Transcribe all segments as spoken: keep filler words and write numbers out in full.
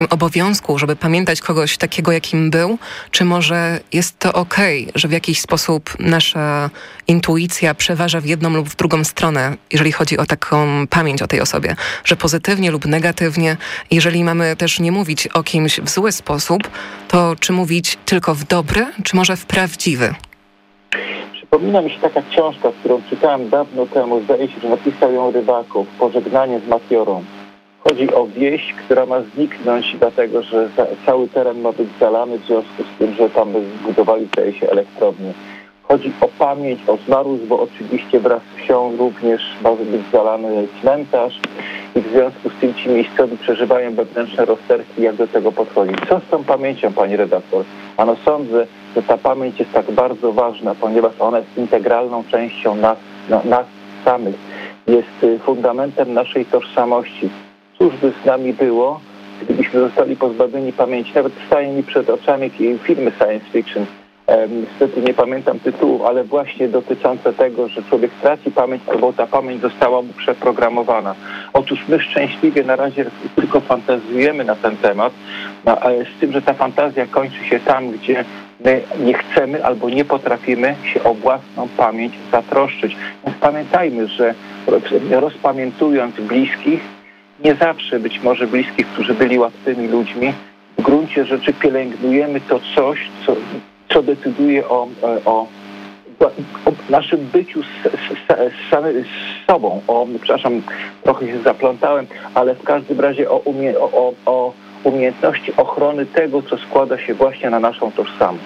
obowiązku, żeby pamiętać kogoś takiego, jakim był, czy może jest to okej, że w jakiś sposób nasza intuicja przeważa w jedną lub w drugą stronę, jeżeli chodzi o taką pamięć o tej osobie, że pozytywnie lub negatywnie, jeżeli mamy też nie mówić o kimś w zły sposób, to czy mówić tylko w dobry, czy może w prawdziwy? Przypomina mi się taka książka, którą czytałem dawno temu, zdaje się, że napisał ją Rybaków, Pożegnanie z Mafiorą. Chodzi o wieś, która ma zniknąć, dlatego że za, cały teren ma być zalany w związku z tym, że tam zbudowali, zdaje się, elektrownię. Chodzi o pamięć o zmarłych, bo oczywiście wraz z wsią również ma być zalany cmentarz i w związku z tym ci miejscowi przeżywają wewnętrzne rozterki, jak do tego podchodzić. Co z tą pamięcią, pani redaktor? Ano sądzę, że ta pamięć jest tak bardzo ważna, ponieważ ona jest integralną częścią nas, no, nas samych. Jest fundamentem naszej tożsamości. Cóż by z nami było, gdybyśmy zostali pozbawieni pamięci? Nawet staje mi przed oczami filmy science fiction. Niestety nie pamiętam tytułu, ale właśnie dotyczące tego, że człowiek traci pamięć albo ta pamięć została mu przeprogramowana. Otóż my szczęśliwie na razie tylko fantazjujemy na ten temat, ale z tym, że ta fantazja kończy się tam, gdzie my nie chcemy albo nie potrafimy się o własną pamięć zatroszczyć. Więc pamiętajmy, że rozpamiętując bliskich, nie zawsze być może bliskich, którzy byli łatwymi ludźmi, w gruncie rzeczy pielęgnujemy to coś, co, co decyduje o, o, o naszym byciu z, z, z, z sobą. O, przepraszam, trochę się zaplątałem, ale w każdym razie o, umie, o, o umiejętności ochrony tego, co składa się właśnie na naszą tożsamość.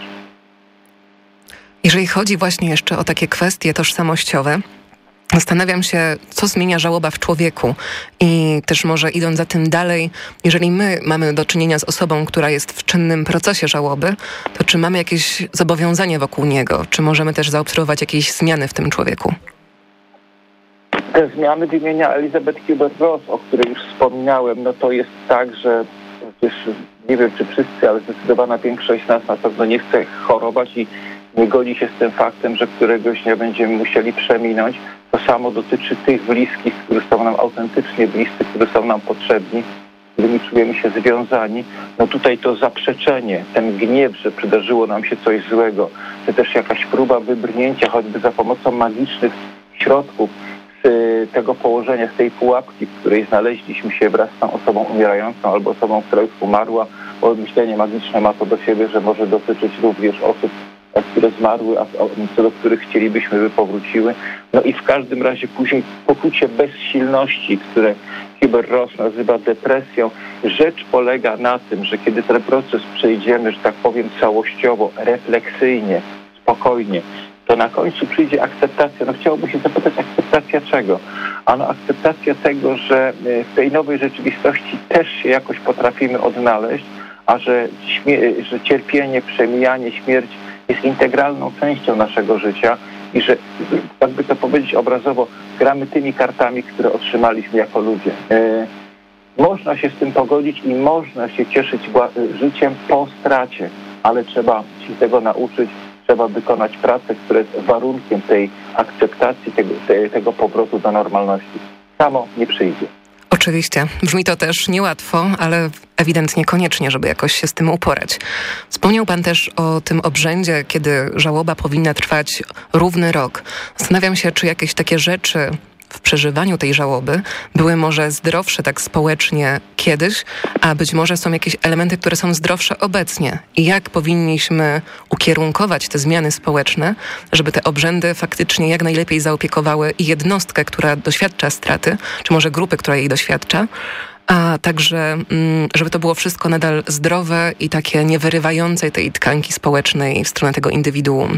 Jeżeli chodzi właśnie jeszcze o takie kwestie tożsamościowe, zastanawiam się, co zmienia żałoba w człowieku i też może idąc za tym dalej, jeżeli my mamy do czynienia z osobą, która jest w czynnym procesie żałoby, to czy mamy jakieś zobowiązanie wokół niego? Czy możemy też zaobserwować jakieś zmiany w tym człowieku? Te zmiany wymienia Elizabeth Kubler-Ross, o której już wspomniałem, no to jest tak, że przecież nie wiem, czy wszyscy, ale zdecydowana większość z nas na pewno nie chce chorować i nie godzi się z tym faktem, że któregoś dnia będziemy musieli przeminąć. To samo dotyczy tych bliskich, którzy są nam autentycznie bliscy, którzy są nam potrzebni, z którymi czujemy się związani. No tutaj to zaprzeczenie, ten gniew, że przydarzyło nam się coś złego, czy też jakaś próba wybrnięcia, choćby za pomocą magicznych środków z tego położenia, z tej pułapki, w której znaleźliśmy się wraz z tą osobą umierającą albo osobą, która już umarła, bo myślenie magiczne ma to do siebie, że może dotyczyć również osób, które zmarły, a co do których chcielibyśmy, by powróciły. No i w każdym razie później poczucie bezsilności, które Kubler-Ross nazywa depresją. Rzecz polega na tym, że kiedy ten proces przejdziemy, że tak powiem, całościowo, refleksyjnie, spokojnie, to na końcu przyjdzie akceptacja. No chciałoby się zapytać, akceptacja czego? Ano akceptacja tego, że w tej nowej rzeczywistości też się jakoś potrafimy odnaleźć, a że, śmie- że cierpienie, przemijanie, śmierć jest integralną częścią naszego życia i że, jakby to powiedzieć obrazowo, gramy tymi kartami, które otrzymaliśmy jako ludzie. E, można się z tym pogodzić i można się cieszyć życiem po stracie, ale trzeba się tego nauczyć, trzeba wykonać pracę, która jest warunkiem tej akceptacji, tego, te, tego powrotu do normalności. Samo nie przyjdzie. Oczywiście. Brzmi to też niełatwo, ale ewidentnie koniecznie, żeby jakoś się z tym uporać. Wspomniał pan też o tym obrzędzie, kiedy żałoba powinna trwać równy rok. Zastanawiam się, czy jakieś takie rzeczy w przeżywaniu tej żałoby były może zdrowsze tak społecznie kiedyś, a być może są jakieś elementy, które są zdrowsze obecnie. I jak powinniśmy ukierunkować te zmiany społeczne, żeby te obrzędy faktycznie jak najlepiej zaopiekowały i jednostkę, która doświadcza straty, czy może grupy, która jej doświadcza, a także żeby to było wszystko nadal zdrowe i takie niewyrywające tej tkanki społecznej w stronę tego indywiduum.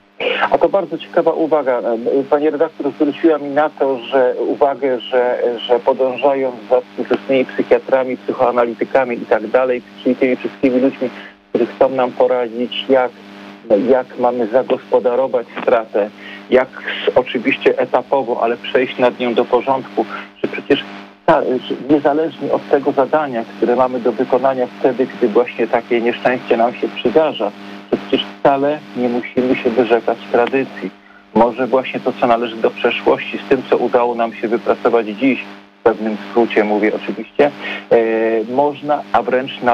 A to bardzo ciekawa uwaga. Pani redaktor zwróciła mi na to, że uwagę, że, że podążając za współczesnymi psychiatrami, psychoanalitykami i tak dalej, czyli tymi wszystkimi ludźmi, którzy chcą nam poradzić, jak, jak mamy zagospodarować stratę, jak oczywiście etapowo, ale przejść nad nią do porządku, że przecież niezależnie od tego zadania, które mamy do wykonania wtedy, gdy właśnie takie nieszczęście nam się przydarza, że przecież wcale nie musimy się wyrzekać tradycji. Może właśnie to, co należy do przeszłości, z tym, co udało nam się wypracować dziś, pewnym skrócie mówię oczywiście, można, a wręcz